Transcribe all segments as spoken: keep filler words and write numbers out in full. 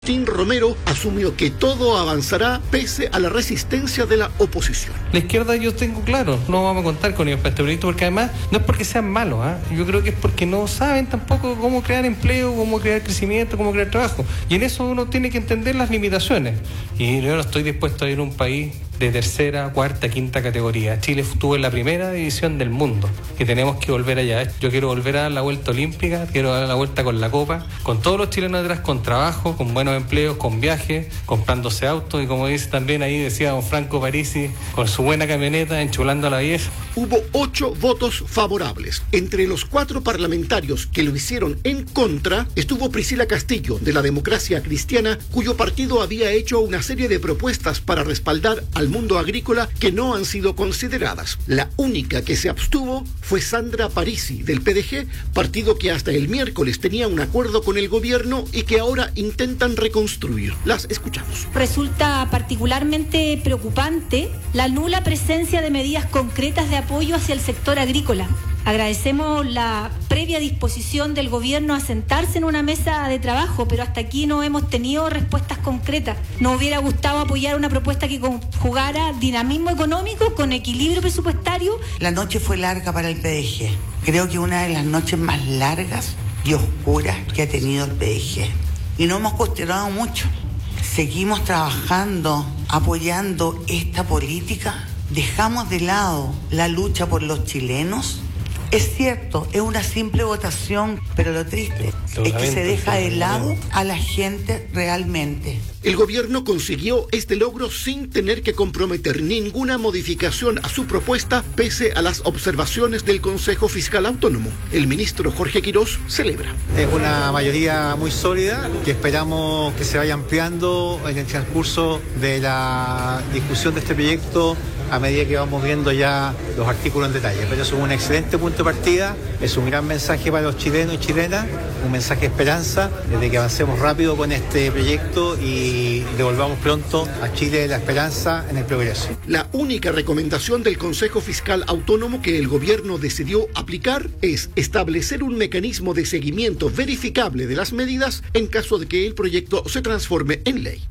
Martín Romero asumió que todo avanzará pese a la resistencia de la oposición. La izquierda yo tengo claro, no vamos a contar con ellos para este proyecto porque además no es porque sean malos, ¿eh? Yo creo que es porque no saben tampoco cómo crear empleo, cómo crear crecimiento, cómo crear trabajo. Y en eso uno tiene que entender las limitaciones. Y yo no estoy dispuesto a ir a un país de tercera, cuarta, quinta categoría. Chile estuvo en la primera división del mundo y tenemos que volver allá. Yo quiero volver a dar la vuelta olímpica, quiero dar la vuelta con la copa, con todos los chilenos detrás, con trabajo, con buenos empleos, con viajes, comprándose autos y como dice también ahí decía don Franco Parisi, con su buena camioneta, enchulando a la vieja. Hubo ocho votos favorables. Entre los cuatro parlamentarios que lo hicieron en contra estuvo Priscila Castillo, de la Democracia Cristiana, cuyo partido había hecho una serie de propuestas para respaldar al mundo agrícola que no han sido consideradas. La única que se abstuvo fue Sandra Parisi, del P D G, partido que hasta el miércoles tenía un acuerdo con el gobierno y que ahora intentan reconstruir. Las escuchamos. Resulta particularmente preocupante la nula presencia de medidas concretas de apoyo hacia el sector agrícola. Agradecemos la previa disposición del gobierno a sentarse en una mesa de trabajo, pero hasta aquí no hemos tenido respuestas concretas. Nos hubiera gustado apoyar una propuesta que conjugara dinamismo económico con equilibrio presupuestario. La noche fue larga para el P D G. Creo que una de las noches más largas y oscuras que ha tenido el P D G. Y no hemos cuestionado mucho. Seguimos trabajando, apoyando esta política. Dejamos de lado la lucha por los chilenos. Es cierto, es una simple votación, pero lo triste es que se deja de lado a la gente realmente. El gobierno consiguió este logro sin tener que comprometer ninguna modificación a su propuesta, pese a las observaciones del Consejo Fiscal Autónomo. El ministro Jorge Quirós celebra. Es una mayoría muy sólida que esperamos que se vaya ampliando en el transcurso de la discusión de este proyecto a medida que vamos viendo ya los artículos en detalle. Pero eso es un excelente punto de partida, es un gran mensaje para los chilenos y chilenas, un mensaje de esperanza, desde que avancemos rápido con este proyecto y devolvamos pronto a Chile la esperanza en el progreso. La única recomendación del Consejo Fiscal Autónomo que el gobierno decidió aplicar es establecer un mecanismo de seguimiento verificable de las medidas en caso de que el proyecto se transforme en ley.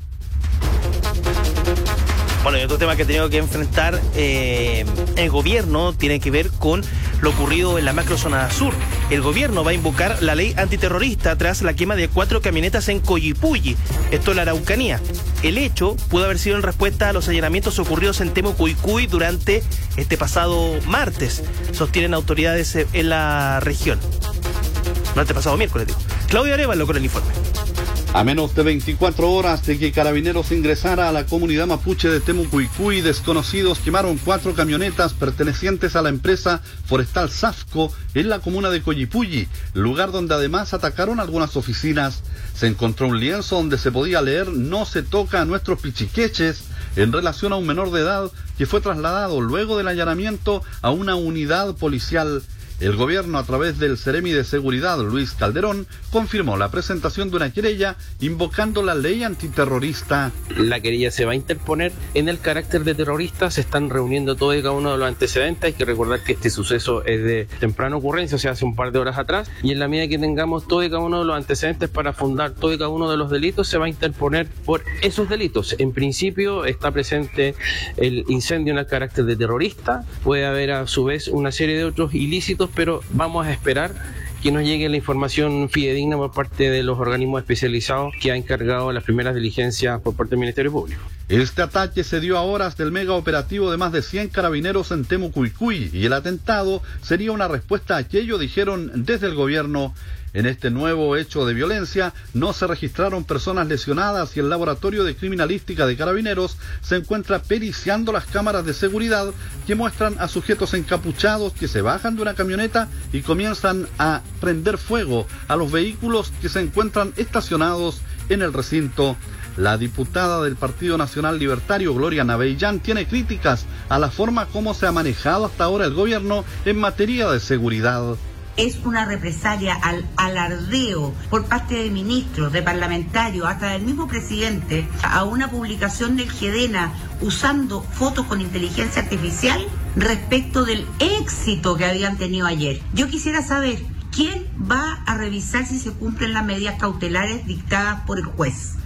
Bueno, y otro tema que ha tenido que enfrentar eh, el gobierno tiene que ver con lo ocurrido en la macrozona sur. El gobierno va a invocar la ley antiterrorista tras la quema de cuatro camionetas en Coyipulli, esto en la Araucanía. El hecho pudo haber sido en respuesta a los allanamientos ocurridos en Temucuicui durante este pasado martes, sostienen autoridades en la región. No, este pasado miércoles, digo. Claudio Arevalo con el informe. A menos de veinticuatro horas de que Carabineros ingresara a la comunidad mapuche de Temucuicui, desconocidos quemaron cuatro camionetas pertenecientes a la empresa forestal Safco en la comuna de Coyipulli, lugar donde además atacaron algunas oficinas. Se encontró un lienzo donde se podía leer "No se toca a nuestros pichiqueches" en relación a un menor de edad que fue trasladado luego del allanamiento a una unidad policial. El gobierno, a través del Seremi de Seguridad, Luis Calderón, confirmó la presentación de una querella invocando la ley antiterrorista. La querella se va a interponer en el carácter de terrorista. Se están reuniendo todos y cada uno de los antecedentes. Hay que recordar que este suceso es de temprana ocurrencia, o sea, hace un par de horas atrás. Y en la medida que tengamos todos y cada uno de los antecedentes para fundar todo y cada uno de los delitos, se va a interponer por esos delitos. En principio está presente el incendio en el carácter de terrorista. Puede haber a su vez una serie de otros ilícitos, pero vamos a esperar que nos llegue la información fidedigna por parte de los organismos especializados que ha encargado las primeras diligencias por parte del Ministerio Público. Este ataque se dio a horas del mega operativo de más de cien carabineros en Temucuicui y el atentado sería una respuesta a aquello, dijeron desde el gobierno. En este nuevo hecho de violencia no se registraron personas lesionadas y el laboratorio de criminalística de Carabineros se encuentra periciando las cámaras de seguridad que muestran a sujetos encapuchados que se bajan de una camioneta y comienzan a prender fuego a los vehículos que se encuentran estacionados en el recinto. La diputada del Partido Nacional Libertario, Gloria Navellán, tiene críticas a la forma como se ha manejado hasta ahora el gobierno en materia de seguridad. Es una represalia al alardeo por parte de ministros, de parlamentarios, hasta del mismo presidente, a una publicación del GEDENA usando fotos con inteligencia artificial respecto del éxito que habían tenido ayer. Yo quisiera saber, ¿quién va a revisar si se cumplen las medidas cautelares dictadas por el juez?